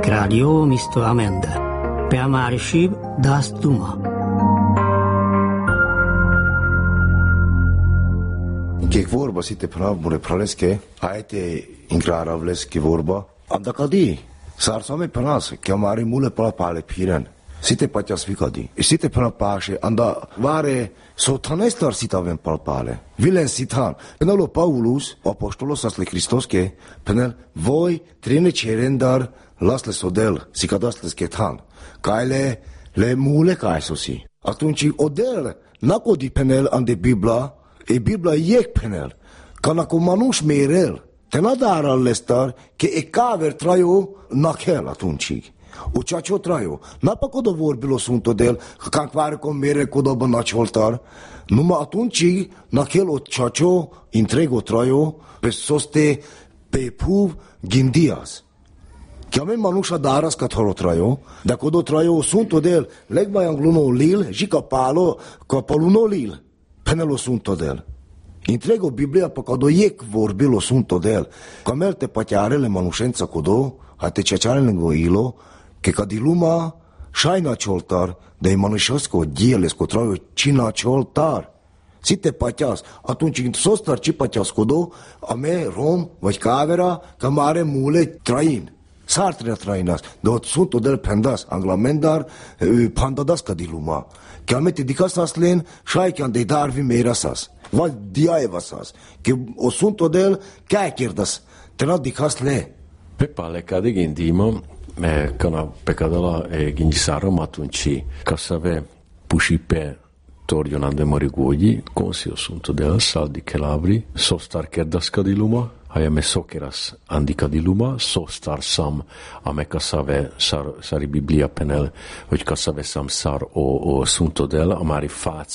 radio místo amende. Pe amare shib das duma. Kek vorba sitte prav mure praleske, aite ingrara vleske vorba. Andakadi, sarsame pranas, ke amare mule pale piren. Sitte patjas vikadi. Sitte prav paše, anda vare sotanestar sitaven pale. Vilen sitan. Penalo Paulus, apostolos asle Hristoske, penel voi trine cerendar lasle sodel, sikadasle sketan. Kaile le mule kaisosi. Atunci odel nakodi penel ande Bibla, e Bibla iek penel, kana ko manus merel, te nadara lestar, ke e kaver trajo nakel atunci. U ceace trajo, napa kodo vorbilo sunt odel, kan pare ko mere kodo ba nacioltar, numai atunci nakel o ceace intrego trajo, pe soste pe puv gindias. Chiame manusha daras ca thoro trajo, da kodo trajo sunt odel, legba angluno lil, jica palo, ca paluno lil. Penelo sunt odel. Intrego Biblia pa kado iek vorbilo sunt odel. Kamel te patiarele manușența kodo, a te ceacearele goilo, ke kadiluma šajna čoltar, da je manușesko dieles ko traju čina čoltar. Si te patias, atunci când sostar ci patias kodo, ame rom, vagy kavera, kamare mule train. Sartre trainas, do sunt odel pendas, anglamendar, pandadas kadiluma. Chiame te dicas aslen, šaj kan de darvi merasas. Val diaevasas, che o sunt odel käkirdas, te na dicas le. Pe pale cade gindimo, cana pe cadala gindisarum atunci, ca să ave puși pe torionan de morigogli, consio sunt odel, saldi kelabri, sostar kerdas kadiluma, Ajame sokeras andikadiluma, sostar sam ame kasave sari Biblia penel, hogy kasave sam sar o suntodel, amari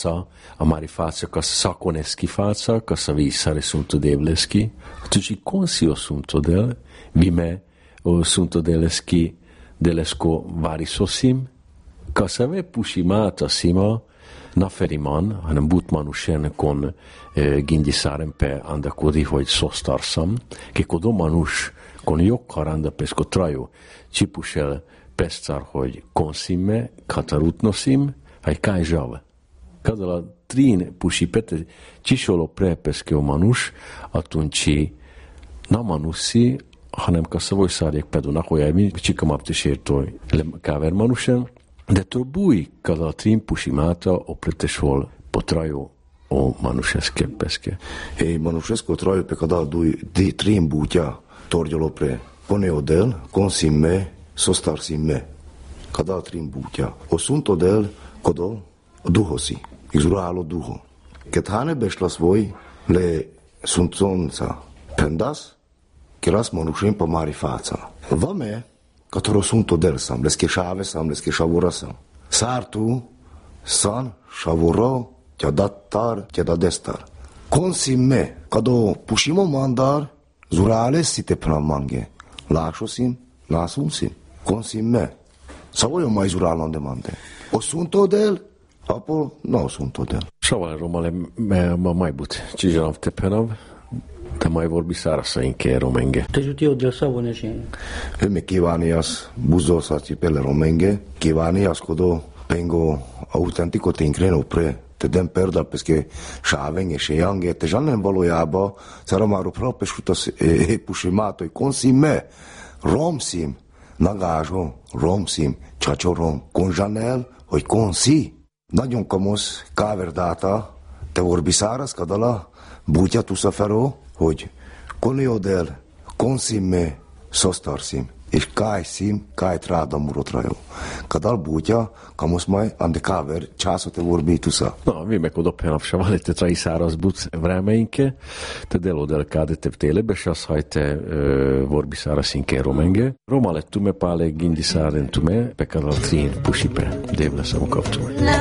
faca kas sakoneski faca, kasavi sare suntodevleski. Tuci consio suntodel, vime o suntodeleski delesko varisosim, kasave pushimata sima, naferiman, hanem butmanusen kon gindisaren pe andakodi, hogy sostarsam, ke kodomanus kon jokkaranda pesko trajo, csipusel pescar, hogy konsimme, katarutnosim, hay kajzsave. Kadala trin pusi pete, csisolo prepeske o manus, atunci namanussi, hanem kaszavoj szárjék pedonak, olyan, mint csikamaptisértoj káver manusen, de to bui kada trin pusimata opreteshol potrajo o manušeske peske. Manušesko trajo pe kada di trin butja torjolo pre pone odel, konsimme, sostarsimme. Kada trin butja. O sunt odel kodo duhosi. Izuralo duho. Kethane bešlas voj le suntsonca pendas, keras manušen pa mari faca. Vame katero sunt odel sam, leske šave sam, leske šavura sam. Sartu, san, šavuro, tja dattar, tja dadestar. Konsimme, kado pushimo mandar, zurale si te pramange. Lašosim, nasunsim. Konsimme. Savojo mai zuralo demande. O sunt odel, apo no sunt odel. Šaval romale ma majbut, čižanav tepenav, te mai vorbi szárasainké romenge. Te juti odel savonesen. Me kívánjas buzósati pele romenge, kívánjas kodo pengo autentico te inkreno pre, te den perdal peske sávenge, se jange, te žanen valójába, szaramaru propeskutas pusimáto, konsimme, romsim, nagázso, romsim, csacsorom, konzsanel, hogy konsi. Nagyon komosz káverdáta, te vorbi szárazkadala, bútja tuszaferó, hogy koniodel, konsimme, sostarsim, és sim, kaj trádam urotrajo. Kadal bútja, kamosz maj, ande káver, császate vorbi tusza. No, vi meg odoppjanav se valite trai száraz but vremeinke, te delodel kádete télebes, az hajte vorbi szárasinke romenge. Roma lettume pále gindisárentume, pe kadal trin pusipe, dévleszem kaptume.